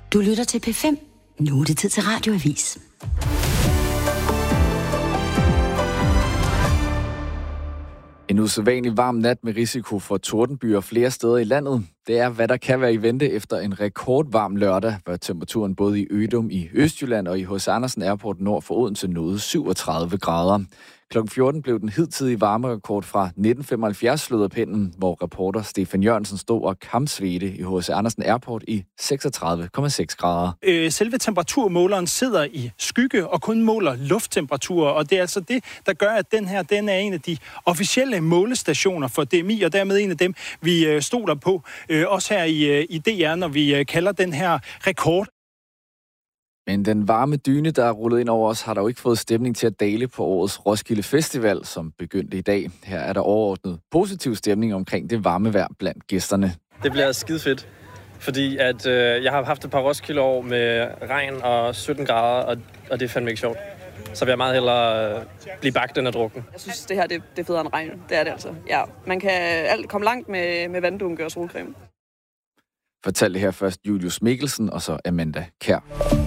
Du lytter til P5. Nu er det tid til Radioavis. En usædvanlig varm nat med risiko for tordenbyer flere steder i landet. Det er, hvad der kan være i vente efter en rekordvarm lørdag, hvor temperaturen både i Ødum i Østjylland og i H.C. Andersen Airport nord for Odense nåede 37 grader. Klokken 14 blev den hidtidige varmerekord fra 1975 slået af pinden, hvor reporter Stefan Jørgensen stod og kampsvedte i H.C. Andersen Airport i 36,6 grader. Selve temperaturmåleren sidder i skygge og kun måler lufttemperatur, og det er altså det, der gør, at den er en af de officielle målestationer for DMI, og dermed en af dem, vi stoler på, også her i DR, når vi kalder den her rekord. Men den varme dyne, der er rullet ind over os, har dog ikke fået stemning til at dale på årets Roskilde Festival, som begyndte i dag. Her er der overordnet positiv stemning omkring det varme vejr blandt gæsterne. Det bliver skidefedt, fordi at, jeg har haft et par Roskilde-år med regn og 17 grader, og det er fandme ikke sjovt. Så vil jeg meget hellere blive bagt end at drukken. Jeg synes, det her det er federe end regn. Det er det altså. Ja, man kan komme langt med vanddunke og solcreme. Fortalte her først Julius Mikkelsen og så Amanda Kjær.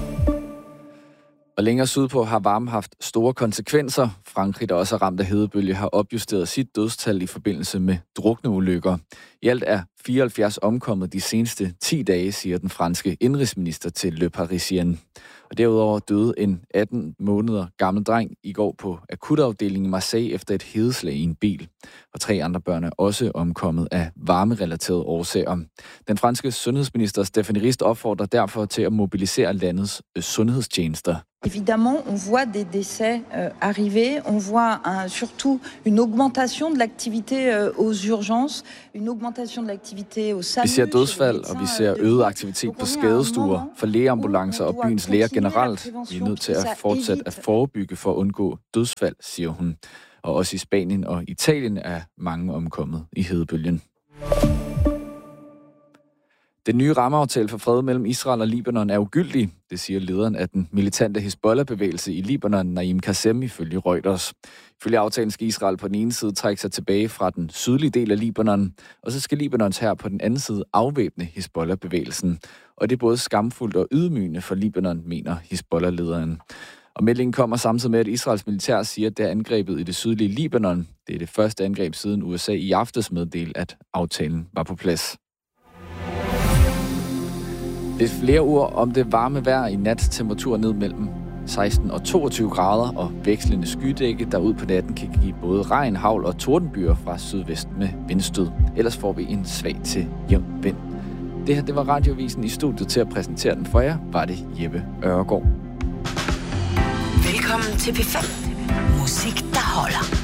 Og længere sydpå har varme haft store konsekvenser. Frankrig, der også er ramt af hedebølge, har opjusteret sit dødstal i forbindelse med drukneulykker. I alt er 74 omkommet de seneste 10 dage, siger den franske indrigsminister til Le Parisien. Og derudover døde en 18 måneder gammel dreng i går på akutafdelingen i Marseille efter et hedeslag i en bil. Og 3 andre børn er også omkommet af varmerelaterede årsager. Den franske sundhedsminister Stéphanie Rist opfordrer derfor til at mobilisere landets sundhedstjenester. Évidemment, on voit des décès arriver, on voit surtout une augmentation de l'activité aux urgences, une augmentation de l'activité au SAMU. Vi ser dødsfald, og vi ser øget aktivitet på skadestuer, for lægeambulancer og byens læger generelt. Vi er nødt til at fortsætte at forebygge for at undgå dødsfald, siger hun. Og også i Spanien og Italien er mange omkommet i hedebølgen. Den nye rammeaftale for fred mellem Israel og Libanon er ugyldig, det siger lederen af den militante Hizbollah-bevægelse i Libanon, Naim Qassem, ifølge Reuters. Ifølge aftalen skal Israel på den ene side trække sig tilbage fra den sydlige del af Libanon, og så skal Libanons hær på den anden side afvæbne Hizbollah-bevægelsen. Og det er både skamfuldt og ydmygende for Libanon, mener Hizbollah-lederen. Og meldingen kommer samtidig med, at Israels militær siger, at det er angrebet i det sydlige Libanon. Det er det første angreb siden USA i aftes meddelte, at aftalen var på plads. Lidt flere ord om det varme vejr i nat. Temperatur ned mellem 16 og 22 grader og vekslende skydække, der ud på natten kan give både regn, hagl og tordenbyer fra sydvest med vindstød. Ellers får vi en svag til jævn vind. Det her, det var Radioavisen. I studiet til at præsentere den for jer, var det Jeppe Øregård. Velkommen til P5. Musik, der holder.